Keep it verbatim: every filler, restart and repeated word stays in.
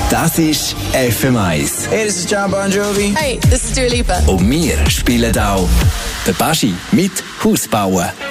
Das ist F M eins. Hey, this is John Bon Jovi. Hey, this is Dua Lipa. Und wir spielen auch den Baschi mit Hausbauen.